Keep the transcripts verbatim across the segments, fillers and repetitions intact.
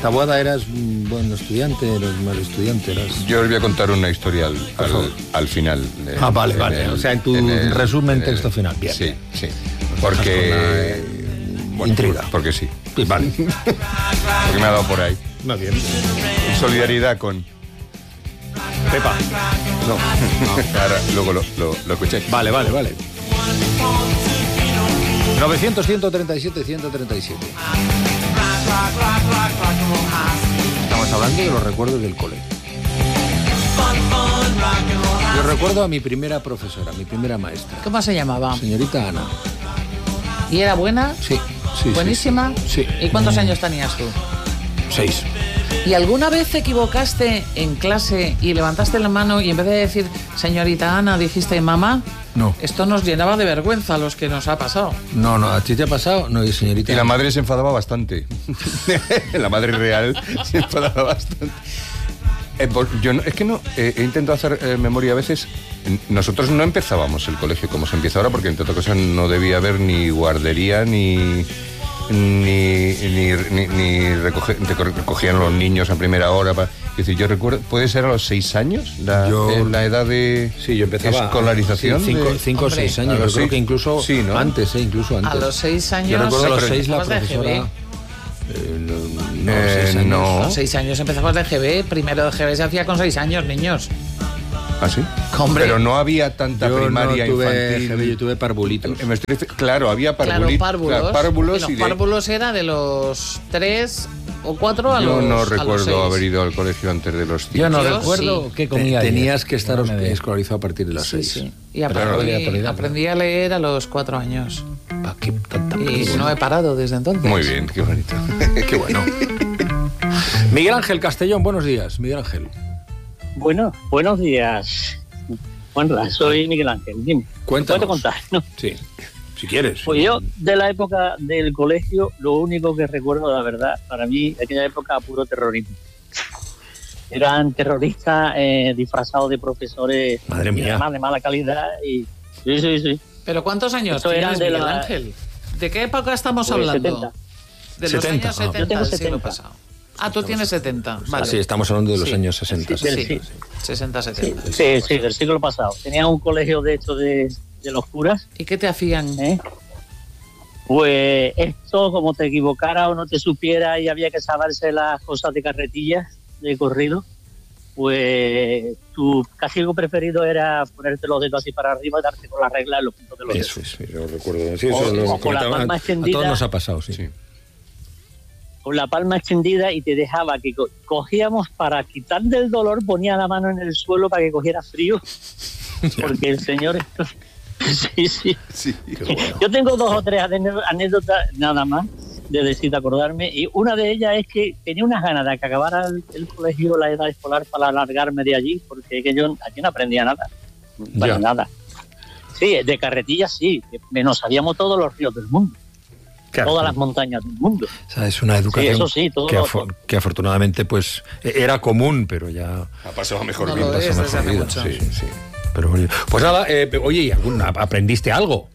Taboada, eras un buen estudiante, eras un mal estudiante. Eras... Yo os voy a contar una historia al, al, al final. De, ah, vale, vale. El, o sea, en tu en el, resumen en texto el, final. Bien. Sí, sí. Porque... Bueno, intriga. Porque sí. Sí, vale. Porque me ha dado por ahí. No, bien. En solidaridad con... Pepa. No, no. Ahora luego lo, lo, lo escuché. Vale, vale, vale. novecientos, ciento treinta y siete, ciento treinta y siete. Estamos hablando de los recuerdos del colegio. Yo recuerdo a mi primera profesora, mi primera maestra. ¿Cómo se llamaba? Señorita Ana. ¿Y era buena? Sí, sí. ¿Buenísima? Sí. ¿Y cuántos años tenías tú? Seis. ¿Y alguna vez te equivocaste en clase y levantaste la mano y en vez de decir señorita Ana dijiste mamá? No. Esto nos llenaba de vergüenza a los que nos ha pasado. No, no, ¿a ti te ha pasado? No, y señorita. Y la madre se enfadaba bastante. La madre real se enfadaba bastante. Eh, yo no, es que no, eh, he intentado hacer eh, memoria a veces. Nosotros no empezábamos el colegio como se empieza ahora, porque entre otras cosas no debía haber ni guardería ni... ni ni, ni, ni recoge, recogían los niños a primera hora para, es decir, yo recuerdo, ¿puede ser a los seis años la, yo, eh, la edad de sí, yo empezaba, escolarización? Sí, cinco, de, cinco o seis años, yo creo que incluso sí, ¿no? antes, eh, incluso antes. A los seis años. Yo recuerdo a los seis la profesora. Eh, no, no, eh, seis años. no. A los seis años empezamos de G B, primero de G B se hacía con seis años, niños. ¿Ah, sí? Hombre. Pero no había tanta yo primaria no tuve infantil. G B, yo tuve parvulitos. Claro, había parvulitos. Claro, párvulos. Claro, párvulos y los y de... párvulos era de los tres o cuatro a yo los Yo no a recuerdo los seis. haber ido al colegio antes de los cinco. Yo no Yo recuerdo sí. qué comía. Te, tenías que estar no escolarizado a partir de las sí, seis. Sí. Y aprendí, no aprendí a leer a los cuatro años. ¿Para qué tanta Y no he parado desde entonces. Muy bien, qué bonito. Qué bueno. Miguel Ángel Castellón, buenos días. Miguel Ángel. Bueno, buenos días. Bueno, soy Miguel Ángel, dime. Cuéntanos. ¿Puedo contar? ¿No? Sí, si quieres. Pues yo, de la época del colegio, lo único que recuerdo, la verdad, para mí, aquella época, puro terrorismo. Eran terroristas eh, disfrazados de profesores. Madre mía. Además de mala calidad y... Sí, sí, sí. ¿Pero cuántos años Esto tienes, eran de Miguel la... Ángel? ¿De qué época estamos pues hablando? setenta. De los setenta, años ah. setenta Yo tengo del siglo setenta. pasado. Ah, tú tienes setenta. Vale. Ah, sí, estamos hablando de los Sí. años sesenta. Sí, Sí, sí. sesenta, setenta. Sí, sí, del siglo pasado. Tenía un colegio de hecho de, de los curas. ¿Y qué te hacían? ¿Eh? Pues esto, como te equivocara o no te supiera y había que saberse las cosas de carretillas, de corrido, pues tu castigo preferido era ponerte los dedos así para arriba y darte con la regla en los puntos de los Eso dedos. es, yo recuerdo. Sí, eso O- lo o con la comentaba- palma a, extendida. a todos nos ha pasado, sí. Sí. Con la palma extendida y te dejaba que co- cogíamos para quitar del dolor, ponía la mano en el suelo para que cogiera frío, porque el señor... sí, sí. Sí. Qué bueno. Yo tengo dos o tres ane- anécdotas nada más de decir, acordarme, y una de ellas es que tenía unas ganas de que acabara el, el colegio, la edad escolar, para alargarme de allí, porque que yo allí no aprendía nada, para Ya. nada. Sí, de carretillas sí, que nos sabíamos todos los ríos del mundo, Claro. todas las montañas del mundo. O sea, es una educación Sí, eso sí, todo que, lo- afo- que afortunadamente pues era común, pero ya Ha pasado a mejor No vida. lo es pasó desde mejor hace vida. mucho. Sí, sí. Pero, oye, pues nada, eh, oye, ¿y alguna- ¿aprendiste algo?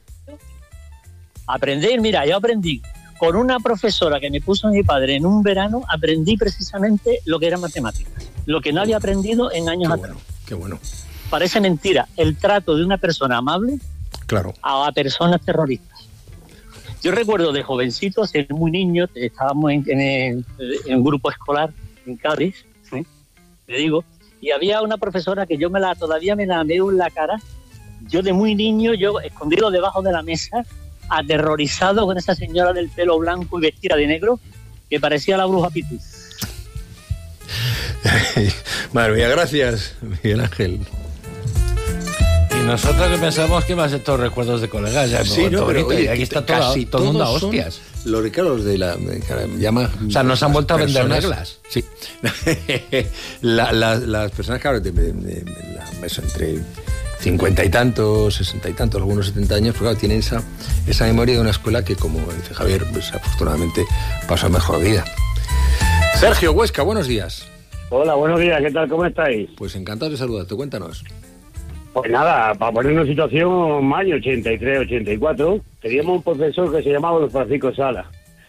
Aprender, mira, yo aprendí con una profesora que me puso mi padre en un verano, aprendí precisamente lo que era matemáticas, lo que no había aprendido en años Qué atrás. bueno, qué bueno. Parece mentira, el trato de una persona amable Claro. a personas terroristas. Yo recuerdo de jovencito, ser muy niño, estábamos en, en, en un grupo escolar en Cádiz, ¿sí? Te digo, y había una profesora que yo me la todavía me la veo en la cara, yo de muy niño, yo escondido debajo de la mesa, aterrorizado con esa señora del pelo blanco y vestida de negro, que parecía la bruja Pitu. Madre mía, gracias, Miguel Ángel. Y nosotros que pensamos que iban a ser todos recuerdos de colegas. Ya, Sí, no, pero oye, y aquí está todo, casi todo el mundo a todos son hostias. Los de Carlos de la de- que llama. O sea, nos han vuelto a vender personas- reglas. Sí. La- la- las personas, claro, de, de- de- de la- eso, entre cincuenta y tantos, sesenta y tantos, algunos setenta años, pues claro, tienen esa, esa memoria de una escuela que, como dice Javier, pues afortunadamente pasó mejor vida. Sergio Huesca, buenos días. Hola, buenos días, ¿qué tal? ¿Cómo estáis? Pues encantado de saludarte, cuéntanos. Pues nada, para poner una situación, año ochenta y tres, ochenta y cuatro, teníamos un profesor que se llamaba don Francisco Sala.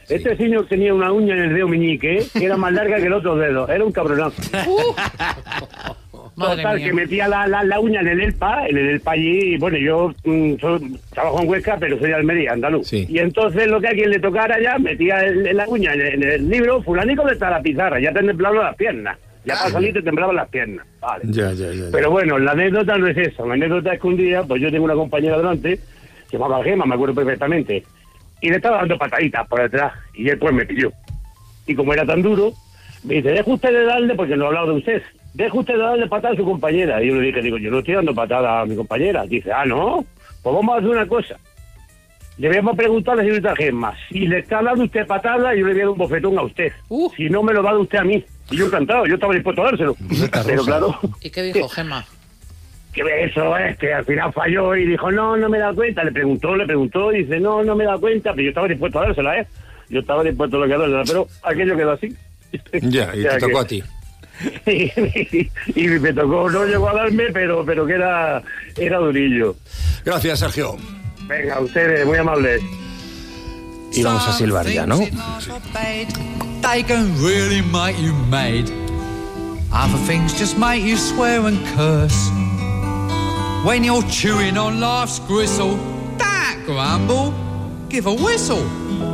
Este señor tenía una uña en el dedo meñique que era más larga que el otro dedo. Era un cabronazo. Uh. Total, que metía la, la, la uña en el ELPA, en el ELPA allí, y bueno, yo mm, soy, trabajo en Huesca, pero soy de Almería, andaluz. Sí. Y entonces lo que a quien le tocara ya, metía el, la uña en el, en el libro, fulanico de está la pizarra, ya te temblaban las piernas. Ya para salir te temblaban las piernas. Vale. Ya, ya, ya, ya. Pero bueno, la anécdota no es eso. La anécdota es que un día, pues yo tengo una compañera delante, se llamaba Gema, me acuerdo perfectamente, y le estaba dando pataditas por detrás, y él pues me pilló. Y como era tan duro, me dice, deja usted de darle, porque no he hablado de usted, deja usted de darle patada a su compañera. Y yo le dije, digo, yo no estoy dando patada a mi compañera. Dice, ah, ¿no? Pues vamos a hacer una cosa. Le voy a preguntar a la señorita Gemma, si le está dando usted patada, yo le voy a dar un bofetón a usted. Uh. Si no, me lo va a dar usted a mí. Y yo encantado, yo estaba dispuesto a dárselo. Pero claro, ¿Y qué dijo Gemma? que eso es, que al final falló y dijo, no, no me he dado cuenta. Le preguntó, le preguntó, y dice, no, no me he dado cuenta. Pero yo estaba dispuesto a dársela, ¿eh? Yo estaba dispuesto a dársela, pero aquello quedó así. Ya, y O sea te tocó que- a ti. y, y me tocó, no llegó a darme, pero pero que era, era durillo. Gracias, Sergio. Venga, ustedes, muy amables. Y vamos a silbar ya, ¿no? They can really make you mad. Other things just make you swear and curse. When you're chewing on life's gristle, don't grumble, give a whistle.